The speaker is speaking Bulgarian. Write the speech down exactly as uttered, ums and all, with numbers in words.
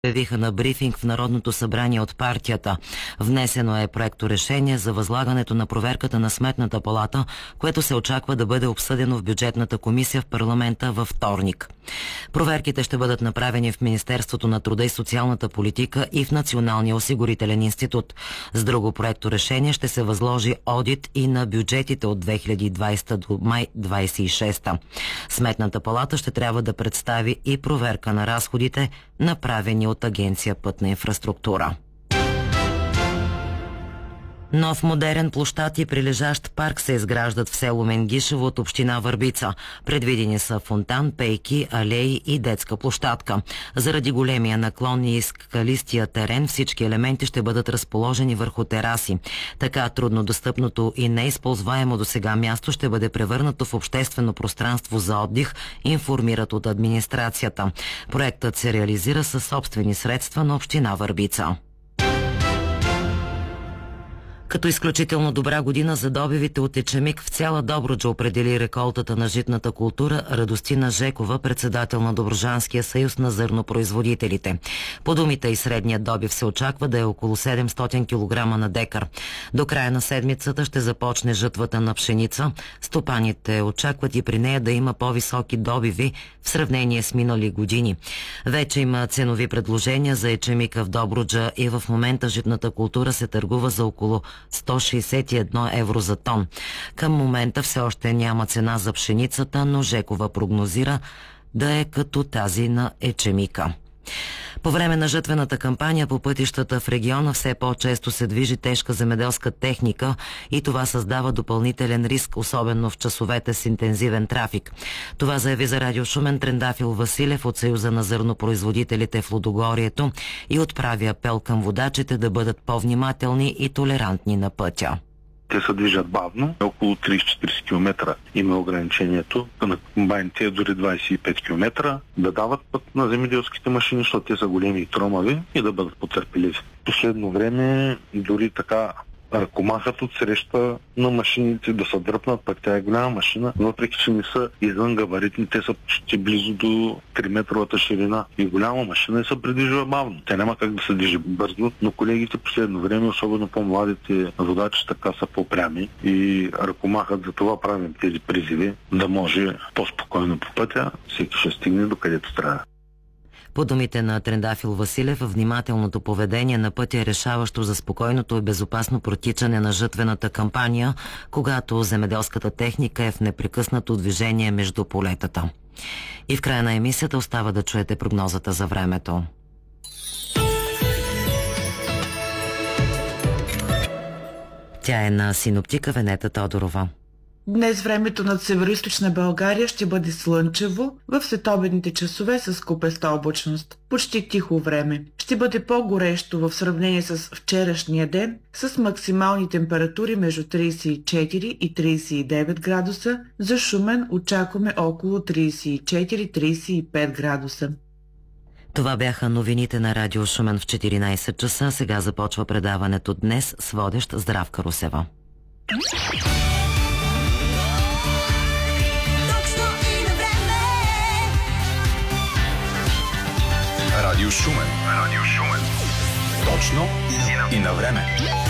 Явиха на брифинг в Народното събрание от партията. Внесено е проекторешение за възлагането на проверката на Сметната палата, което се очаква да бъде обсъдено в бюджетната комисия в парламента във вторник. Проверките ще бъдат направени в Министерството на труда и социалната политика и в Националния осигурителен институт. С друго проекторешение ще се възложи одит и на бюджетите от две хиляди и двадесета до май двадесет и шеста. Сметната палата ще трябва да представи и проверка на разходите, направени от Агенция Пътна инфраструктура. Нов модерен площад и прилежащ парк се изграждат в село Менгишево от община Върбица. Предвидени са фонтан, пейки, алеи и детска площадка. Заради големия наклон и скалистия терен всички елементи ще бъдат разположени върху тераси. Така труднодостъпното и неизползваемо досега място ще бъде превърнато в обществено пространство за отдих, информират от администрацията. Проектът се реализира със собствени средства на община Върбица. Като изключително добра година за добивите от ечемик в цяла Добруджа определи реколтата на житната култура Радостина Жекова, председател на Добруджанския съюз на зърнопроизводителите. По думите и средният добив се очаква да е около седемстотин килограма на декар. До края на седмицата ще започне жътвата на пшеница. Стопаните очакват и при нея да има по-високи добиви в сравнение с минали години. Вече има ценови предложения за ечемика в Добруджа и в момента житната култура се търгува за около сто шейсет и едно евро за тон. Към момента все още няма цена за пшеницата, но Жекова прогнозира да е като тази на ечемика. По време на жътвената кампания по пътищата в региона все по-често се движи тежка земеделска техника и това създава допълнителен риск, особено в часовете с интензивен трафик. Това заяви за Радио Шумен Трендафил Василев от Съюза на зърнопроизводителите в Лудогорието и отправи апел към водачите да бъдат по-внимателни и толерантни на пътя. Те се движат бавно, около тридесет до четиридесет километра има ограничението, на комбайните е дори двадесет и пет километра, да дават път на земеделските машини, защото те са големи и тромави и да бъдат потърпеливи. Последно време дори така ръкомахат от среща на машините да се дръпнат, пък тя е голяма машина, въпреки че не са извън габаритни, те са почти близо до три метровата ширина и голяма машина и се придвижва бавно. Тя няма как да се движи бързо, но колегите последно време, особено по-младите водачи, така са по-прями и ръкомахат, за това правим тези призиви, да може по-спокойно по пътя, всеки ще стигне до където трябва. По думите на Трендафил Василев, внимателното поведение на пътя е решаващо за спокойното и безопасно протичане на жътвената кампания, когато земеделската техника е в непрекъснато движение между полетата. И в края на емисията остава да чуете прогнозата за времето. Тя е на синоптика Венета Тодорова. Днес времето над североизточна България ще бъде слънчево, в следобедните часове с купеста облачност. Почти тихо време. Ще бъде по-горещо в сравнение с вчерашния ден, с максимални температури между тридесет и четири и тридесет и девет градуса. За Шумен очакваме около тридесет и четири до тридесет и пет градуса. Това бяха новините на Радио Шумен в четиринадесет часа. Сега започва предаването Днес с водещ Здравка Русева. Радио Шумен. Радио Шумен. Точно и на време.